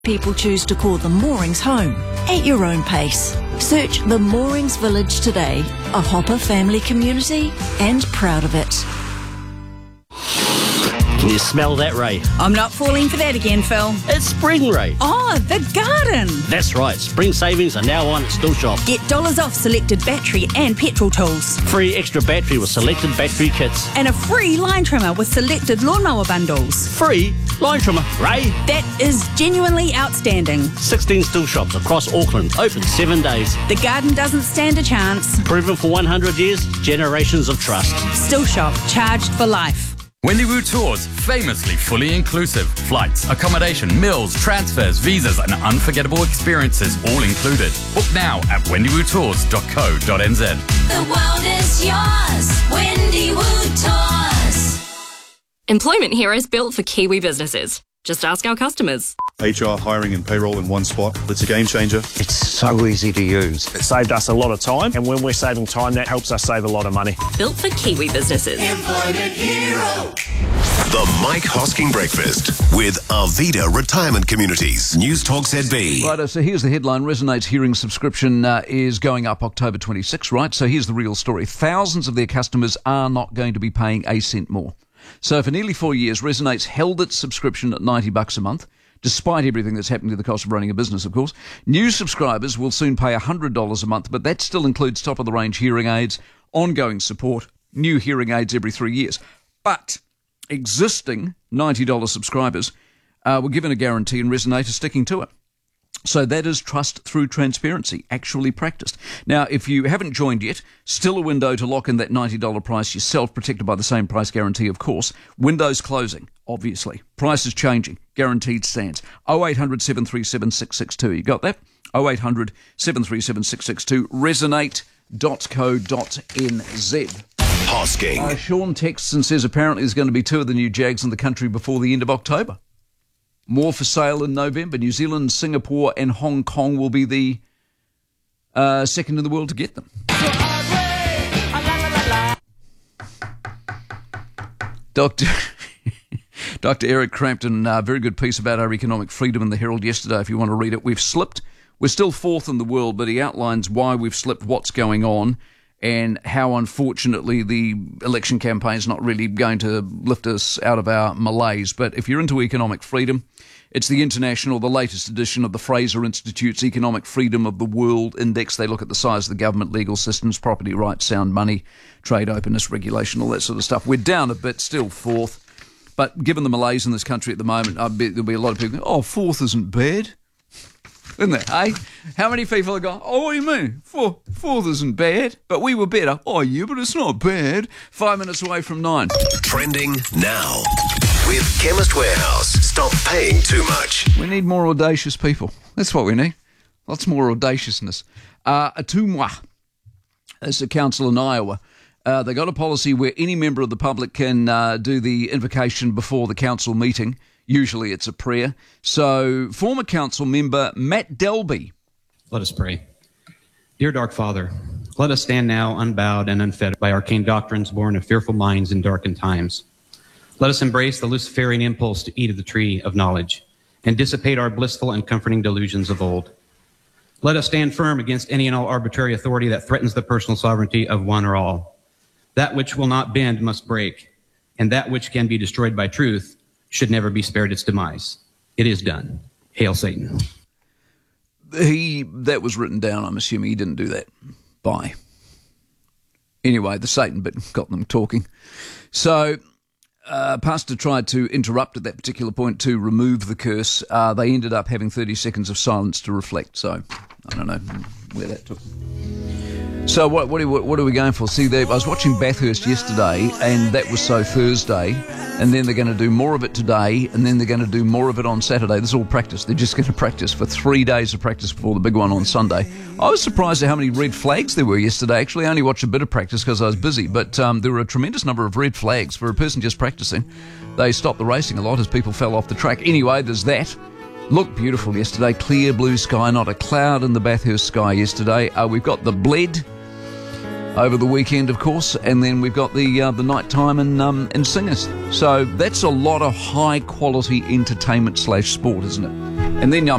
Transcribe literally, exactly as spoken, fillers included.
People choose to call the Moorings home at your own pace. Search the Moorings Village today, a Hopper family community and proud of it. Can you smell that, Ray? I'm not falling for that again, Phil. It's spring, Ray. Oh, the garden. That's right. Spring savings are now on at Still Shop. Get dollars off selected battery and petrol tools. Free extra battery with selected battery kits. And a free line trimmer with selected lawnmower bundles. Free line trimmer, Ray. That is genuinely outstanding. sixteen Still Shops across Auckland, open seven days. The garden doesn't stand a chance. Proven for one hundred years, generations of trust. Still Shop, charged for life. Wendywoo Tours, famously fully inclusive. Flights, accommodation, meals, transfers, visas and unforgettable experiences all included. Book now at wendywoo tours dot co dot n z. The world is yours, Wendywoo Tours. Employment here is built for Kiwi businesses. Just ask our customers. H R, hiring and payroll in one spot. It's a game changer. It's so easy to use. It saved us a lot of time, and when we're saving time, that helps us save a lot of money. Built for Kiwi businesses. Employment Hero. The Mike Hosking Breakfast with Arvida Retirement Communities. News Talk Z B. Right, so here's the headline. Resonate's hearing subscription uh, is going up October twenty-sixth, right? So here's the real story. Thousands of their customers are not going to be paying a cent more. So for nearly four years, Resonate's held its subscription at ninety bucks a month, despite everything that's happening to the cost of running a business, of course. New subscribers will soon pay one hundred dollars a month, but that still includes top-of-the-range hearing aids, ongoing support, new hearing aids every three years. But existing ninety dollars subscribers uh, were given a guarantee, and Resonate is sticking to it. So that is trust through transparency, actually practiced. Now, if you haven't joined yet, still a window to lock in that ninety dollars price yourself, protected by the same price guarantee, of course. Windows closing, obviously. Prices changing, guaranteed stands. oh eight hundred, seven three seven, six six two. You got that? oh eight hundred, seven three seven, six six two. resonate dot co dot n z. Hosking. Uh, Sean texts and says apparently there's going to be two of the new Jags in the country before the end of October. More for sale in November. New Zealand, Singapore and Hong Kong will be the uh, second in the world to get them. Doctor Doctor Eric Crampton, a uh, very good piece about our economic freedom in the Herald yesterday, if you want to read it. We've slipped. We're still fourth in the world, but he outlines why we've slipped, what's going on, and how, unfortunately, the election campaign is not really going to lift us out of our malaise. But if you're into economic freedom, it's the international, the latest edition of the Fraser Institute's Economic Freedom of the World Index. They look at the size of the government, legal systems, property rights, sound money, trade openness, regulation, all that sort of stuff. We're down a bit, still fourth. But given the malaise in this country at the moment, I bet there'll be a lot of people going, oh, fourth isn't bad. Isn't it, eh? How many people have gone, oh, what do you mean? Four, fourth isn't bad, but we were better. Oh, yeah, but it's not bad. Five minutes away from nine. Trending now with Chemist Warehouse. Stop paying too much. We need more audacious people. That's what we need. Lots more audaciousness. Uh, Atumwa, as a council in Iowa, uh, they got a policy where any member of the public can uh, do the invocation before the council meeting. Usually it's a prayer. So, former council member Matt Delby. Let us pray. Dear Dark Father, let us stand now unbowed and unfettered by arcane doctrines born of fearful minds in darkened times. Let us embrace the Luciferian impulse to eat of the tree of knowledge and dissipate our blissful and comforting delusions of old. Let us stand firm against any and all arbitrary authority that threatens the personal sovereignty of one or all. That which will not bend must break, and that which can be destroyed by truth should never be spared its demise. It is done. Hail Satan. He, that was written down, I'm assuming he didn't do that. Bye. Anyway, the Satan bit got them talking. So, uh, Pastor tried to interrupt at that particular point to remove the curse. Uh, they ended up having thirty seconds of silence to reflect. So, I don't know where that took them. So what what are, what are we going for? See, there, I was watching Bathurst yesterday, and that was so Thursday, and then they're going to do more of it today, and then they're going to do more of it on Saturday. This is all practice. They're just going to practice for three days of practice before the big one on Sunday. I was surprised at how many red flags there were yesterday. Actually, I only watched a bit of practice because I was busy, but um, there were a tremendous number of red flags for a person just practicing. They stopped the racing a lot as people fell off the track. Anyway, there's that. Looked beautiful yesterday. Clear blue sky, not a cloud in the Bathurst sky yesterday. Uh, we've got the Bled over the weekend, of course, and then we've got the uh, the nighttime and um, and singers. So that's a lot of high quality entertainment slash sport, isn't it? And then I'm